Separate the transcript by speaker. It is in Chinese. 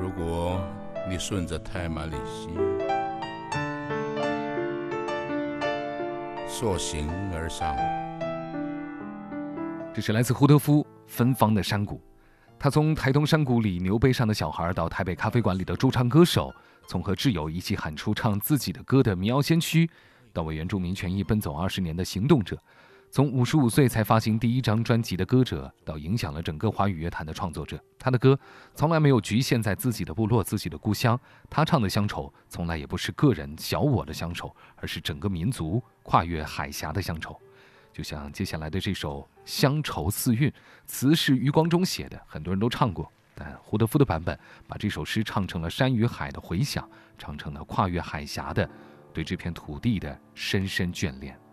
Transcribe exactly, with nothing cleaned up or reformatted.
Speaker 1: 如果你顺着太马里溪溯行而上，
Speaker 2: 这是来自胡德夫芬芳的山谷。他从台东山谷里牛背上的小孩到台北咖啡馆里的驻唱歌手，从和挚友一起喊出唱自己的歌的民谣先驱，到为原住民权益奔走二十年的行动者，从五十五岁才发行第一张专辑的歌者，到影响了整个华语乐坛的创作者。他的歌从来没有局限在自己的部落、自己的故乡，他唱的乡愁从来也不是个人小我的乡愁，而是整个民族跨越海峡的乡愁。就像接下来的这首《乡愁四韵》，词是余光中写的，很多人都唱过，但胡德夫的版本把这首诗唱成了山与海的回响，唱成了跨越海峡的对这片土地的深深眷恋。